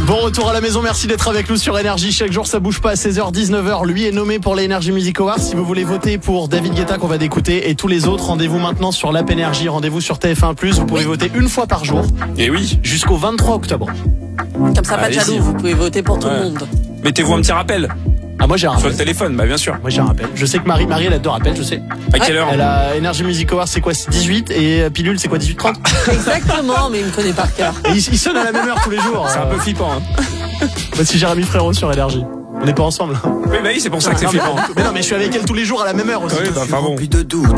Bon retour à la maison, merci d'être avec nous sur Énergie. Chaque jour ça bouge pas à 16h, 19h. Lui est nommé pour les Energy Music Awards. Si vous voulez voter pour David Guetta qu'on va d'écouter et tous les autres, rendez-vous maintenant sur l'app Énergie, rendez-vous sur TF1+. Vous pouvez voter une fois par jour. Et oui. Jusqu'au 23 octobre. Comme ça, pas de jaloux, vous pouvez voter pour tout le monde. Mettez-vous un petit rappel. Ah, moi j'ai un rappel. Sur le téléphone, bah bien sûr. Moi j'ai un rappel. Je sais que Marie elle a 2 rappels, je sais. À quelle heure? Elle a Energy Music Awards, c'est quoi? C'est 18 et Pilule, c'est quoi? 18h30? Exactement, mais il me connaît par cœur. Et il sonne à la même heure tous les jours. C'est un peu flippant. Hein. Voici Jérémy Frérot sur Énergie. On n'est pas ensemble. Oui, bah oui, c'est pour ça que c'est Non, flippant. mais non, mais je suis avec elle tous les jours à la même heure aussi. Oui, bah, enfin bon. Plus de doute.